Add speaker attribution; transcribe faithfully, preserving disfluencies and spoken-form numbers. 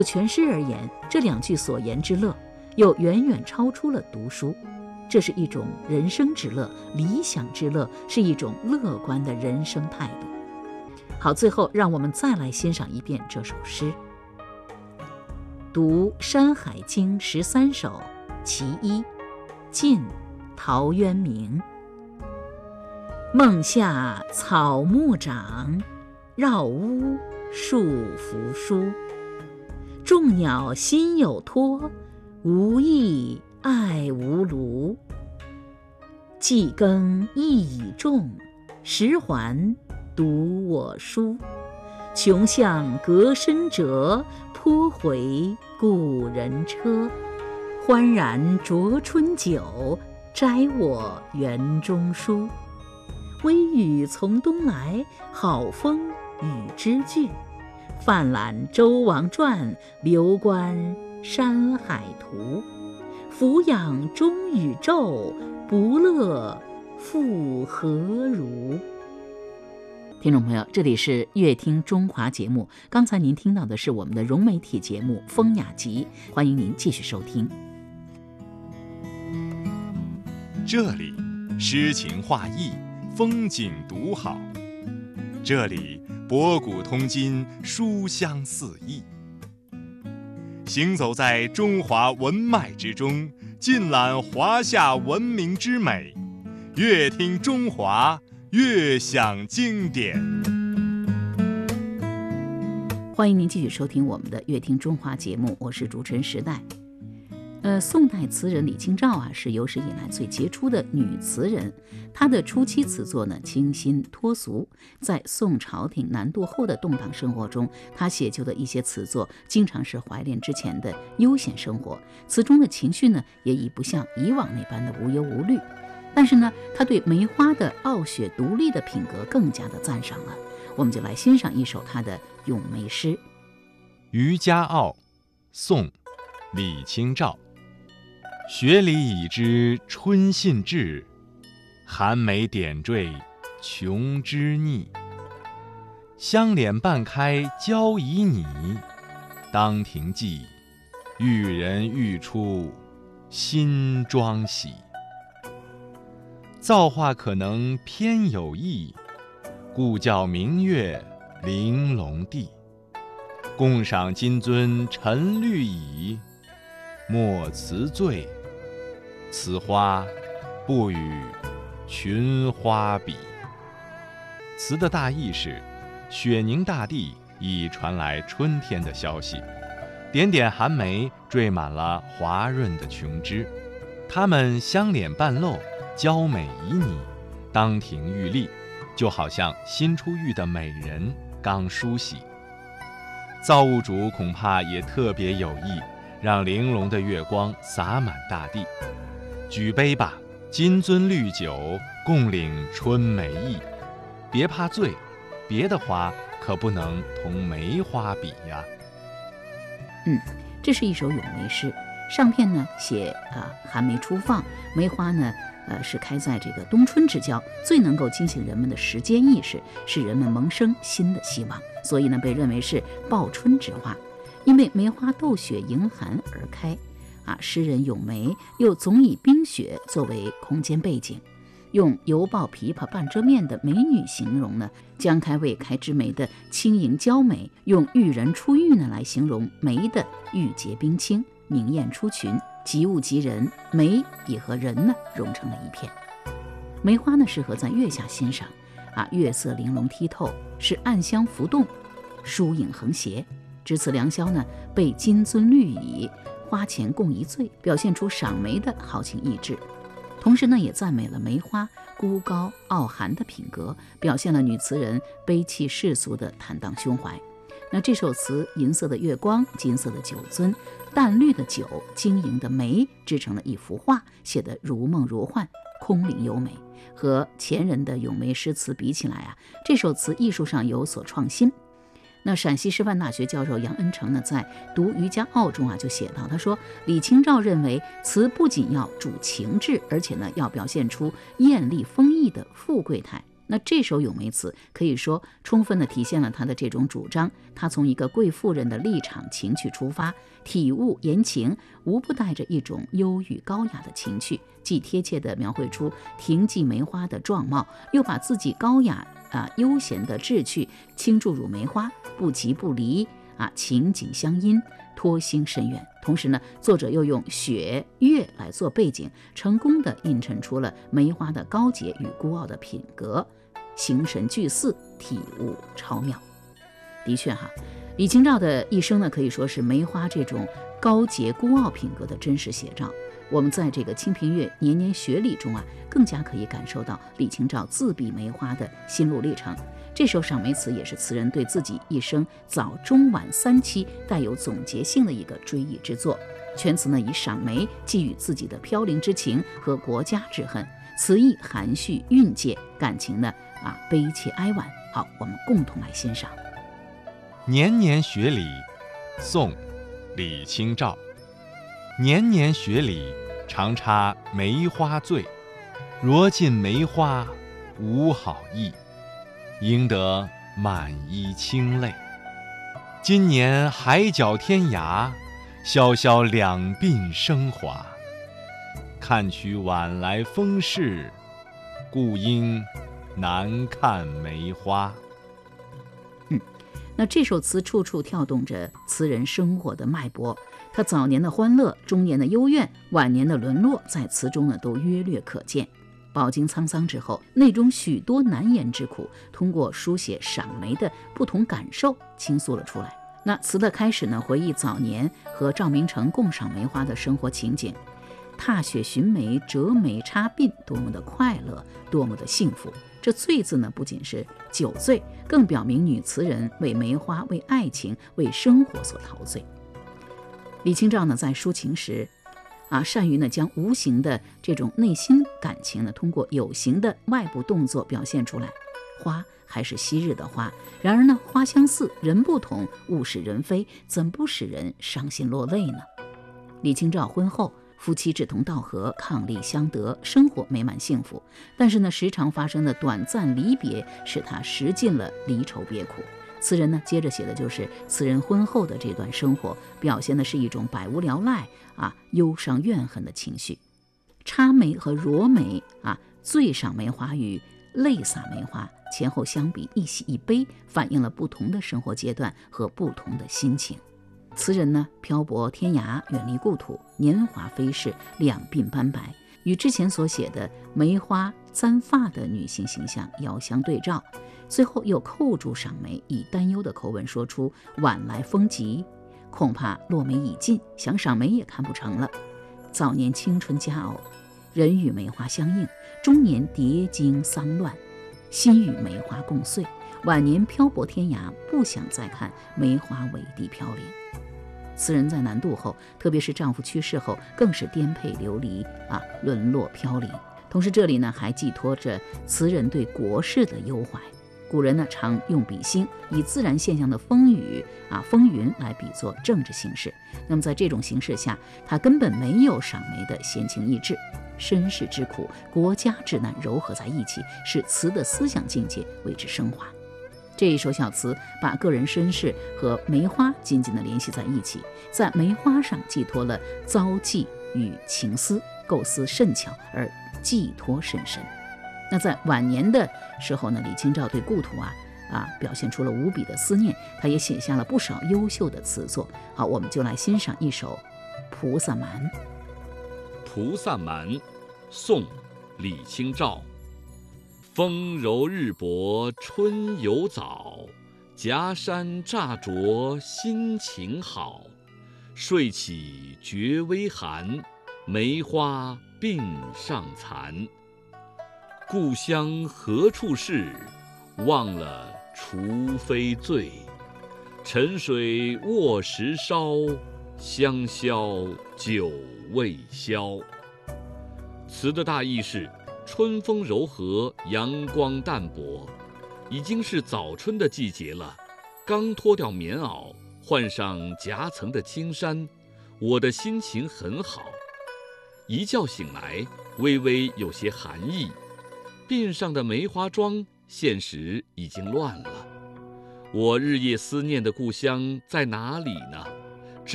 Speaker 1: 全诗而言，这两句所言之乐，又远远超出了读书。这是一种人生之乐，理想之乐，是一种乐观的人生态度。好，最后让我们再来欣赏一遍这首诗。读《山海经》十三首，其一，晋，陶渊明。梦下草木长，绕屋树扶疏。众鸟心有托，无益爱无庐。既耕一以种，十环读我书。穷巷隔深辙，颇回故人车。欢然酌春酒，摘我园中书。微雨从东来，好风与之俱。泛览周王传，流观山海图。俯仰中宇宙，不乐复何如？听众朋友，这里是乐听中华节目，刚才您听到的是我们的融媒体节目《风雅集》，欢迎您继续收听。
Speaker 2: 这里诗情画意，风景独好，这里博古通今，书香四溢。行走在中华文脉之中，尽览华夏文明之美，乐听中华，乐享经典。
Speaker 1: 欢迎您继续收听我们的乐听中华节目，我是主持人时代。呃，宋代词人李清照啊，是有史以来最杰出的女词人。她的初期词作呢，清新脱俗。在宋朝廷南渡后的动荡生活中，她写就的一些词作，经常是怀恋之前的悠闲生活，词中的情绪呢，也已不像以往那般的无忧无虑。但是呢，她对梅花的傲雪独立的品格更加的赞赏了。我们就来欣赏一首她的咏梅诗《
Speaker 2: 渔家傲》，宋·李清照。雪里已知春信至，寒梅点缀琼枝腻。香脸半开娇旖旎，当庭记，遇人欲出新妆洗。造化可能偏有意，故教明月玲珑地。共赏金樽沉绿蚁，莫辞醉，此花不与群花比。词的大意是，雪凝大地已传来春天的消息，点点寒梅缀满了滑润的琼枝，它们香脸半露，娇美旖旎，当庭玉立，就好像新出浴的美人刚梳洗。造物主恐怕也特别有意，让玲珑的月光洒满大地。举杯吧，金樽绿酒，共领春梅意。别怕醉，别的花可不能同梅花比呀。
Speaker 1: 嗯，这是一首咏梅诗。上片呢写啊寒梅初放，梅花呢呃是开在这个冬春之交，最能够惊醒人们的时间意识，使人们萌生新的希望，所以呢被认为是报春之花。因为梅花斗雪迎寒而开啊，诗人咏梅又总以冰雪作为空间背景，用犹抱琵琶半遮面的美女形容呢将开未开之梅的轻盈娇美，用玉人出浴呢来形容梅的玉洁冰清，明艳出群，及物及人，梅也和人呢融成了一片。梅花呢适合在月下欣赏啊，月色玲珑剔透，是暗香浮动，疏影横斜。值此良宵呢，被金樽绿蚁，花前共一醉，表现出赏梅的豪情逸致。同时呢，也赞美了梅花孤高傲寒的品格，表现了女词人悲泣世俗的坦荡胸怀。那这首词，银色的月光，金色的酒樽，淡绿的酒，晶莹的梅，制成了一幅画，写得如梦如幻，空灵优美。和前人的咏梅诗词比起来啊，这首词艺术上有所创新。那陕西师范大学教授杨恩成呢，在读《渔家傲》中啊，就写到，他说李清照认为词不仅要主情志，而且呢要表现出艳丽丰溢的富贵态。 那这首咏梅词可以说充分地体现了他的这种主张，他从一个贵妇人的立场情趣出发，体悟言情无不带着一种忧郁高雅的情趣，既贴切地描绘出停骑梅花的状貌，又把自己高雅啊悠闲的志趣倾注入梅花，不急不离啊，情景相因，托心深远。同时呢，作者又用雪月来做背景，成功地映衬出了梅花的高洁与孤傲的品格，形神俱似，体悟超妙。的确哈，李清照的一生呢，可以说是梅花这种高洁孤傲品格的真实写照。我们在这个《清平乐·年年学礼》中啊，更加可以感受到李清照自闭梅花的心路历程。这首赏梅词也是词人对自己一生早中晚三期带有总结性的一个追忆之作。全词呢以赏梅寄予自己的飘零之情和国家之恨，词意含蓄蕴藉，感情呢啊悲切哀婉。好，我们共同来欣赏。
Speaker 2: 年年学礼，宋·李清照。年年学礼，常插梅花醉。若尽梅花无好意，应得满衣清泪。今年海角天涯，萧萧两鬓生华。看取晚来风势，故应难看梅花。
Speaker 1: 嗯，那这首词处处跳动着词人生活的脉搏，他早年的欢乐，中年的幽怨，晚年的沦落，在词中呢都约略可见。饱经沧桑之后，内中许多难言之苦，通过书写赏梅的不同感受倾诉了出来。那词的开始呢，回忆早年和赵明诚共赏梅花的生活情景，踏雪寻梅，折梅插鬓，多么的快乐，多么的幸福。这醉字呢，不仅是酒醉，更表明女词人为梅花、为爱情、为生活所陶醉。李清照呢，在抒情时啊，善于呢将无形的这种内心感情呢，通过有形的外部动作表现出来。花还是昔日的花，然而呢，花相似，人不同，物是人非，怎不使人伤心落泪呢？李清照婚后，夫妻志同道合，伉俪相得，生活美满幸福。但是呢，时常发生的短暂离别，使她食尽了离愁别苦。词人呢，接着写的就是词人婚后的这段生活，表现的是一种百无聊赖啊、忧伤怨恨的情绪。插梅和弱梅啊，醉赏梅花与泪洒梅花前后相比，一喜一悲，反映了不同的生活阶段和不同的心情。词人呢，漂泊天涯，远离故土，年华飞逝，两鬓斑白，与之前所写的梅花簪发的女性形象遥相对照。最后又扣住赏梅，以担忧的口吻说出晚来风急，恐怕落梅已尽，想赏梅也看不成了。早年青春佳偶，人与梅花相映，中年蝶经丧乱，心与梅花共碎，晚年漂泊天涯，不想再看梅花委地飘零。词人在南渡后，特别是丈夫去世后，更是颠沛流离啊，沦落飘零。同时这里呢，还寄托着词人对国事的忧怀。古人呢，常用比兴，以自然现象的风雨啊、风云来比作政治形势。那么在这种形势下，他根本没有赏梅的闲情逸致，身世之苦、国家之难糅合在一起，使词的思想境界为之升华。这一首小词把个人身世和梅花紧紧地联系在一起，在梅花上寄托了遭际与情思，构思甚巧而寄托甚深。那在晚年的时候呢，李清照对故土啊啊表现出了无比的思念，他也写下了不少优秀的词作。好，我们就来欣赏一首《菩萨蛮》。
Speaker 3: 《菩萨蛮》，宋·李清照。风柔日薄春犹早，夹山乍着心情好。睡起觉微寒，梅花鬓上残。故乡何处是？忘了除非醉。沉水卧石烧，香消酒未消。词的大意是：春风柔和，阳光淡薄，已经是早春的季节了。刚脱掉棉袄，换上夹层的青衫，我的心情很好。一觉醒来，微微有些寒意。鬓上的梅花妆现实已经乱了。我日夜思念的故乡在哪里呢？